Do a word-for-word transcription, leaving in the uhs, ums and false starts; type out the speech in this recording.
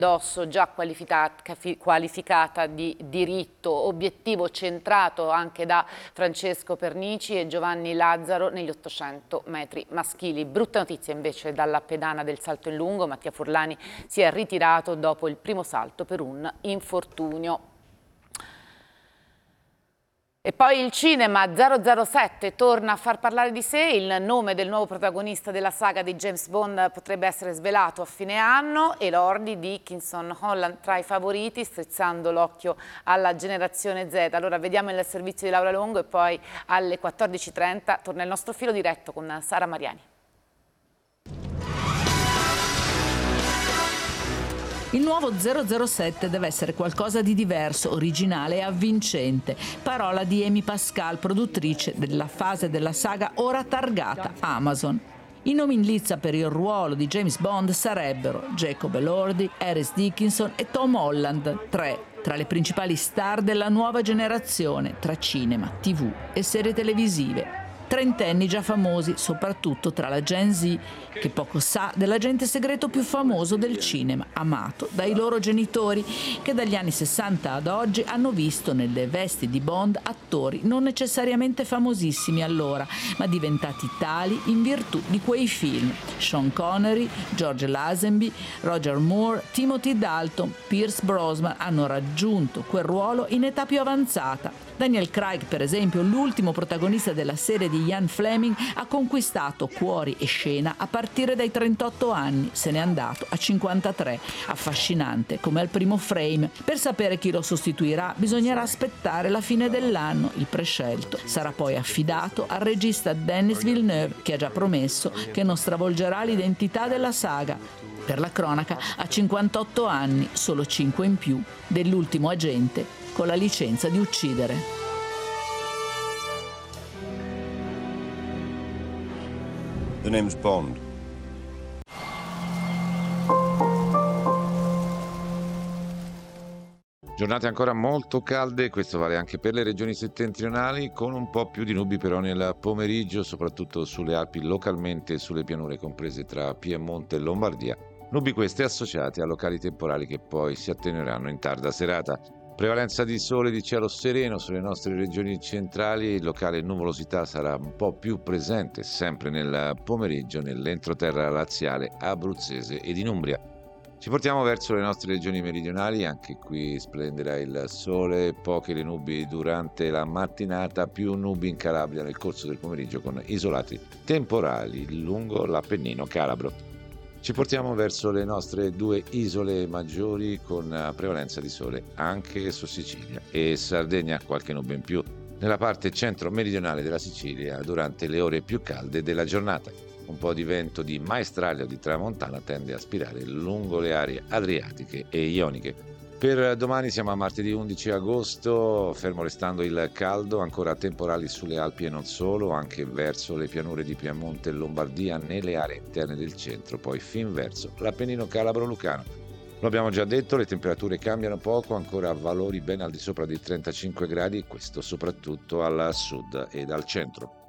Dosso già qualificata, qualificata di diritto, obiettivo centrato anche da Francesco Pernici e Giovanni Lazzaro negli ottocento metri maschili. Brutta notizia invece dalla pedana del salto in lungo. Mattia Furlani si è ritirato dopo il primo salto per un infortunio. E poi il cinema zero zero sette torna a far parlare di sé. Il nome del nuovo protagonista della saga di James Bond potrebbe essere svelato a fine anno. Elordi, Dickinson, Holland tra i favoriti, strizzando l'occhio alla generazione Z. Allora vediamo il servizio di Laura Longo e poi alle quattordici e trenta torna il nostro filo diretto con Sara Mariani. Il nuovo zero zero sette deve essere qualcosa di diverso, originale e avvincente. Parola di Amy Pascal, produttrice della fase della saga ora targata Amazon. I nomi in lizza per il ruolo di James Bond sarebbero Jacob Elordi, Harris Dickinson e Tom Holland, tre tra le principali star della nuova generazione tra cinema, tivù e serie televisive. Trentenni già famosi, soprattutto tra la Gen Z, che poco sa dell'agente segreto più famoso del cinema, amato dai loro genitori, che dagli anni sessanta ad oggi hanno visto nelle vesti di Bond attori non necessariamente famosissimi allora, ma diventati tali in virtù di quei film. Sean Connery, George Lazenby, Roger Moore, Timothy Dalton, Pierce Brosnan hanno raggiunto quel ruolo in età più avanzata. Daniel Craig, per esempio, l'ultimo protagonista della serie di Ian Fleming, ha conquistato cuori e scena a partire dai trentotto anni, se n'è andato a cinquantatré, affascinante come al primo frame. Per sapere chi lo sostituirà bisognerà aspettare la fine dell'anno, il prescelto sarà poi affidato al regista Denis Villeneuve, che ha già promesso che non stravolgerà l'identità della saga. Per la cronaca, ha cinquantotto anni, solo cinque in più dell'ultimo agente con la licenza di uccidere. The name's Bond. Giornate ancora molto calde, questo vale anche per le regioni settentrionali, con un po' più di nubi però nel pomeriggio, soprattutto sulle Alpi, localmente sulle pianure comprese tra Piemonte e Lombardia. Nubi queste associate a locali temporali che poi si attenueranno in tarda serata. Prevalenza di sole e di cielo sereno sulle nostre regioni centrali, locale nuvolosità sarà un po' più presente sempre nel pomeriggio nell'entroterra laziale, abruzzese ed in Umbria. Ci portiamo verso le nostre regioni meridionali, anche qui splenderà il sole, poche le nubi durante la mattinata, più nubi in Calabria nel corso del pomeriggio con isolati temporali lungo l'Appennino calabro. Ci portiamo verso le nostre due isole maggiori con prevalenza di sole anche su Sicilia e Sardegna, qualche nube in più nella parte centro-meridionale della Sicilia durante le ore più calde della giornata. Un po' di vento di maestralia o di tramontana tende a spirare lungo le aree adriatiche e ioniche. Per domani siamo a martedì undici agosto, fermo restando il caldo, ancora temporali sulle Alpi e non solo, anche verso le pianure di Piemonte e Lombardia, nelle aree interne del centro, poi fin verso l'Appennino calabro-lucano. Lo abbiamo già detto, le temperature cambiano poco, ancora a valori ben al di sopra dei trentacinque gradi, questo soprattutto al sud ed al centro.